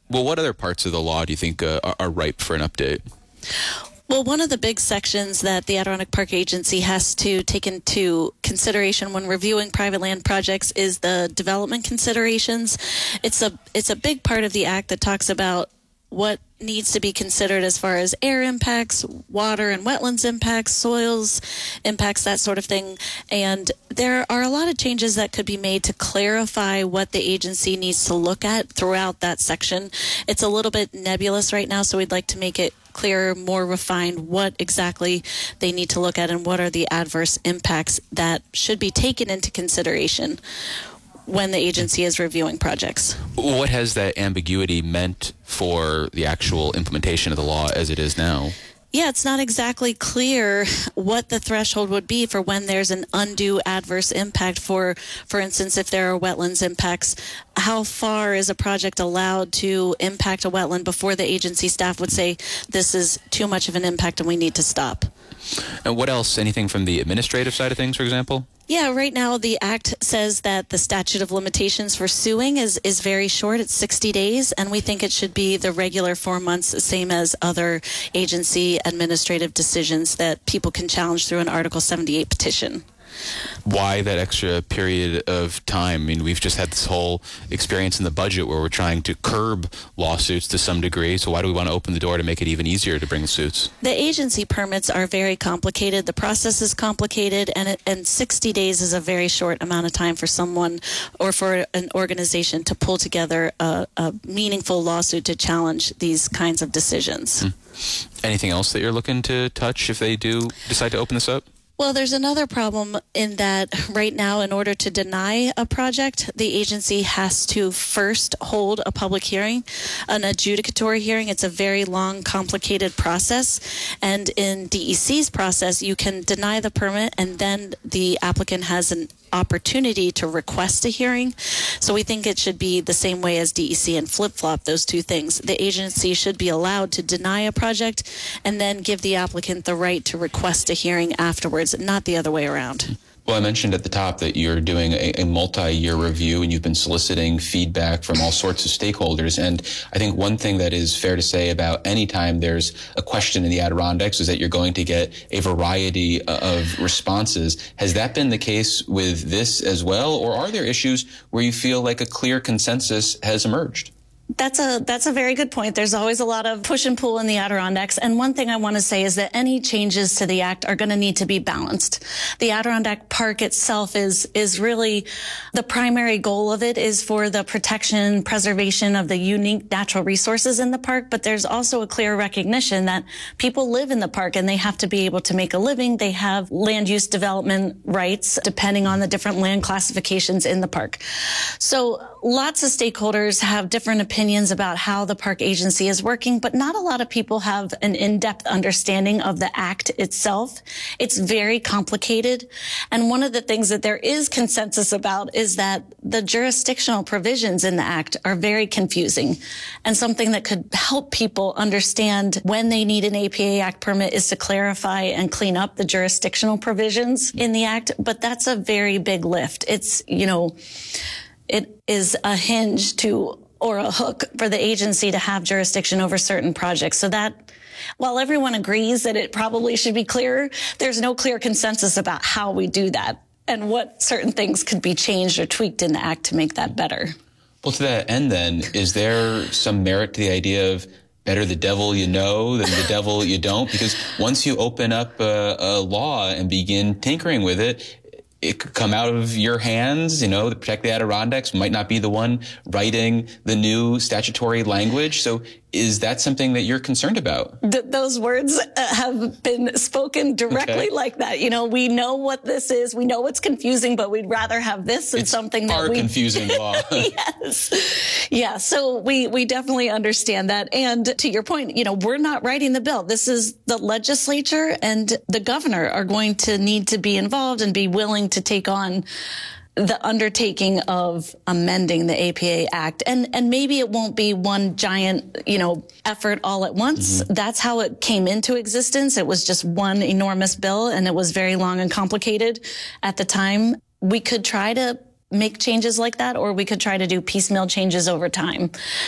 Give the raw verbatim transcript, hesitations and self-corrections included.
Well, what other parts of the law do you think uh, are, are ripe for an update? Well, one of the big sections that the Adirondack Park Agency has to take into consideration when reviewing private land projects is the development considerations. It's a it's a big part of the act that talks about what needs to be considered as far as air impacts, water and wetlands impacts, soils impacts, that sort of thing. And there are a lot of changes that could be made to clarify what the agency needs to look at throughout that section. It's a little bit nebulous right now, so we'd like to make it clearer, more refined what exactly they need to look at and what are the adverse impacts that should be taken into consideration when the agency is reviewing projects. What has that ambiguity meant for the actual implementation of the law as it is now? Yeah, it's not exactly clear what the threshold would be for when there's an undue adverse impact. For, for instance, if there are wetlands impacts, how far is a project allowed to impact a wetland before the agency staff would say this is too much of an impact and we need to stop? And what else? Anything from the administrative side of things, for example? Yeah, right now the Act says that the statute of limitations for suing is, is very short. It's sixty days, and we think it should be the regular four months, same as other agency administrative decisions that people can challenge through an Article seventy-eight petition. Why that extra period of time? I mean, we've just had this whole experience in the budget where we're trying to curb lawsuits to some degree. So why do we want to open the door to make it even easier to bring suits? The agency permits are very complicated. The process is complicated, and it, and sixty days is a very short amount of time for someone or for an organization to pull together a, a meaningful lawsuit to challenge these kinds of decisions. Hmm. Anything else that you're looking to touch if they do decide to open this up? Well, there's another problem in that right now, in order to deny a project, the agency has to first hold a public hearing, an adjudicatory hearing. It's a very long, complicated process. And in D E C's process, you can deny the permit and then the applicant has an opportunity to request a hearing. So we think it should be the same way as D E C and flip-flop those two things. The agency should be allowed to deny a project and then give the applicant the right to request a hearing afterwards, not the other way around. Well, I mentioned at the top that you're doing a, a multi-year review and you've been soliciting feedback from all sorts of stakeholders. And I think one thing that is fair to say about any time there's a question in the Adirondacks is that you're going to get a variety of responses. Has that been the case with this as well? Or are there issues where you feel like a clear consensus has emerged? That's a that's a very good point. There's always a lot of push and pull in the Adirondacks. And one thing I want to say is that any changes to the act are going to need to be balanced. The Adirondack Park itself is is really the primary goal of it is for the protection, preservation of the unique natural resources in the park. But there's also a clear recognition that people live in the park and they have to be able to make a living. They have land use development rights depending on the different land classifications in the park. So lots of stakeholders have different opinions opinions about how the park agency is working, but not a lot of people have an in-depth understanding of the act itself. It's very complicated. And one of the things that there is consensus about is that the jurisdictional provisions in the act are very confusing. And something that could help people understand when they need an A P A Act permit is to clarify and clean up the jurisdictional provisions in the act. But that's a very big lift. It's, you know, it is a hinge to or a hook for the agency to have jurisdiction over certain projects. So that, while everyone agrees that it probably should be clearer, there's no clear consensus about how we do that and what certain things could be changed or tweaked in the act to make that better. Well, to that end then, is there some merit to the idea of better the devil you know than the devil you don't? Because once you open up a, a law and begin tinkering with it, it could come out of your hands, you know, to protect the Adirondacks might not be the one writing the new statutory language. So is that something that you're concerned about? Th- those words uh, have been spoken directly okay. like that. You know, we know what this is. We know it's confusing, but we'd rather have this than it's something that our we... confusing law. Yes. Yeah. So we, we definitely understand that. And to your point, you know, we're not writing the bill. This is the legislature and the governor are going to need to be involved and be willing to take on the undertaking of amending the A P A Act. And, and maybe it won't be one giant, you know, effort all at once. Mm-hmm. That's how it came into existence. It was just one enormous bill and it was very long and complicated at the time. We could try to make changes like that, or we could try to do piecemeal changes over time.